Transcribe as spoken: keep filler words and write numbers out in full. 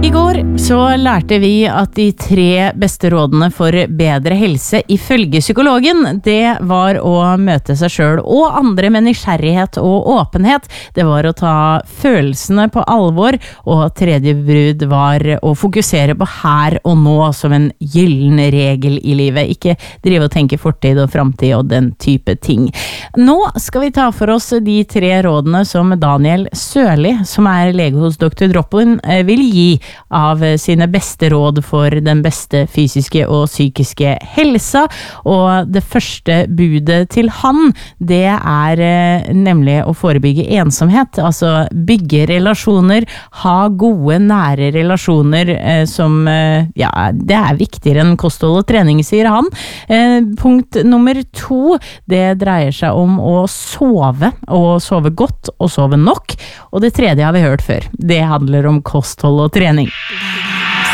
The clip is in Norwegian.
I går så lærte vi at de tre beste rådene for bedre helse ifølge psykologen, det var å møte seg selv og andre med nysgjerrighet og åpenhet. Det var å ta følelsene på alvor, og tredje brud var å fokusere på her og nå som en gyllen regel i livet. Ikke drive og tenke fortid og fremtid og den type ting. Nå skal vi ta for oss de tre rådene som Daniel Sørli, som er lege hos doktor Droppen, vil gi av sine beste råd for den beste fysiske og psykiske helsa. Og det første budet til han, det er nemlig å forebygge ensomhet, altså bygge relasjoner, ha gode nære relasjoner som, ja, det er viktigere enn kosthold og trening, sier han. Punkt nummer to, det dreier seg om å sove, og sove godt og sove nok. Og det tredje har vi hørt før. Det handler om kosthold og trening.